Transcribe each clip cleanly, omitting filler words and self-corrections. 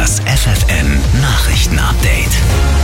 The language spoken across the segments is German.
Das FFN-Nachrichten-Update.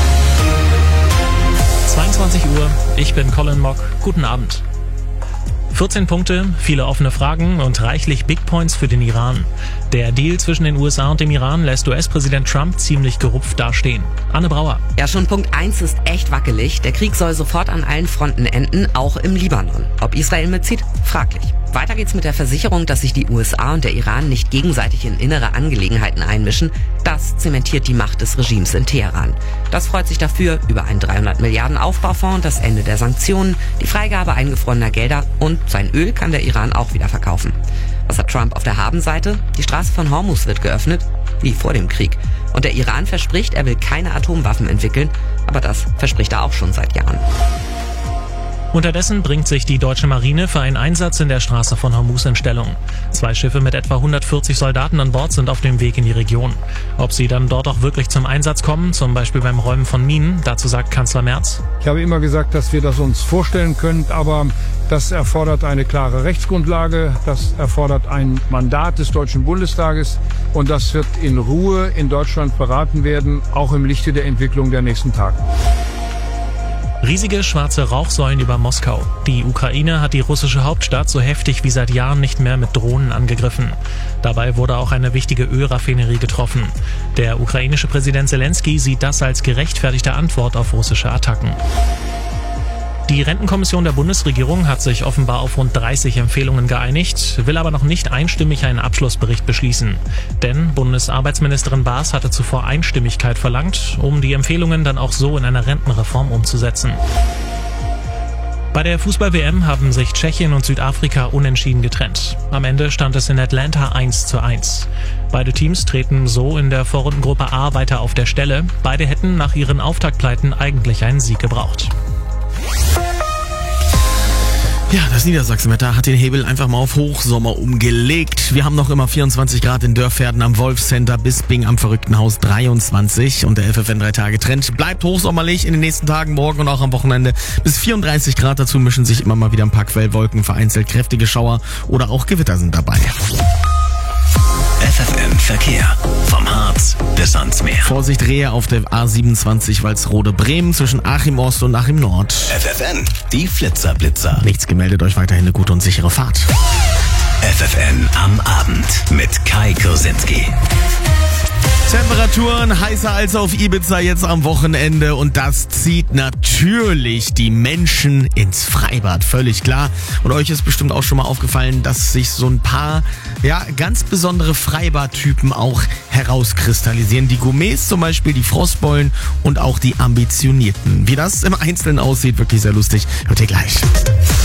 22 Uhr, ich bin Colin Mock. Guten Abend. 14 Punkte, viele offene Fragen und reichlich Big Points für den Iran. Der Deal zwischen den USA und dem Iran lässt US-Präsident Trump ziemlich gerupft dastehen. Anne Brauer. Ja, schon Punkt 1 ist echt wackelig. Der Krieg soll sofort an allen Fronten enden, auch im Libanon. Ob Israel mitzieht? Fraglich. Weiter geht's mit der Versicherung, dass sich die USA und der Iran nicht gegenseitig in innere Angelegenheiten einmischen. Das zementiert die Macht des Regimes in Teheran. Das freut sich dafür über einen 300 Milliarden Aufbaufonds, das Ende der Sanktionen, die Freigabe eingefrorener Gelder und sein Öl kann der Iran auch wieder verkaufen. Was hat Trump auf der Habenseite? Die Straße von Hormuz wird geöffnet, wie vor dem Krieg. Und der Iran verspricht, er will keine Atomwaffen entwickeln, aber das verspricht er auch schon seit Jahren. Unterdessen bringt sich die deutsche Marine für einen Einsatz in der Straße von Hormuz in Stellung. 2 Schiffe mit etwa 140 Soldaten an Bord sind auf dem Weg in die Region. Ob sie dann dort auch wirklich zum Einsatz kommen, zum Beispiel beim Räumen von Minen, dazu sagt Kanzler Merz: Ich habe immer gesagt, dass wir das uns vorstellen können, aber das erfordert eine klare Rechtsgrundlage, das erfordert ein Mandat des Deutschen Bundestages und das wird in Ruhe in Deutschland beraten werden, auch im Lichte der Entwicklung der nächsten Tage. Riesige schwarze Rauchsäulen über Moskau. Die Ukraine hat die russische Hauptstadt so heftig wie seit Jahren nicht mehr mit Drohnen angegriffen. Dabei wurde auch eine wichtige Ölraffinerie getroffen. Der ukrainische Präsident Zelensky sieht das als gerechtfertigte Antwort auf russische Attacken. Die Rentenkommission der Bundesregierung hat sich offenbar auf rund 30 Empfehlungen geeinigt, will aber noch nicht einstimmig einen Abschlussbericht beschließen. Denn Bundesarbeitsministerin Baas hatte zuvor Einstimmigkeit verlangt, um die Empfehlungen dann auch so in einer Rentenreform umzusetzen. Bei der Fußball-WM haben sich Tschechien und Südafrika unentschieden getrennt. Am Ende stand es in Atlanta 1:1. Beide Teams treten so in der Vorrundengruppe A weiter auf der Stelle. Beide hätten nach ihren Auftaktpleiten eigentlich einen Sieg gebraucht. Ja, das Niedersachsenwetter hat den Hebel einfach mal auf Hochsommer umgelegt. Wir haben noch immer 24 Grad in Dörferden am Wolfscenter bis Bing am Verrückten Haus 23 und der FFN 3-Tage-Trend bleibt hochsommerlich in den nächsten Tagen, morgen und auch am Wochenende bis 34 Grad. Dazu mischen sich immer mal wieder ein paar Quellwolken, vereinzelt kräftige Schauer oder auch Gewitter sind dabei. FFN Verkehr. Vom Harz bis ans Meer. Vorsicht, Rehe auf der A27 Walsrode-Bremen zwischen Achim Ost und Achim Nord. FFN, die Flitzer-Blitzer. Nichts gemeldet, euch weiterhin eine gute und sichere Fahrt. FFN am Abend mit Kai Kursinski. Temperaturen heißer als auf Ibiza jetzt am Wochenende und das zieht natürlich die Menschen ins Freibad, völlig klar. Und euch ist bestimmt auch schon mal aufgefallen, dass sich so ein paar, ganz besondere Freibadtypen auch herauskristallisieren. Die Gourmets zum Beispiel, die Frostbollen und auch die Ambitionierten. Wie das im Einzelnen aussieht, wirklich sehr lustig. Hört ihr gleich.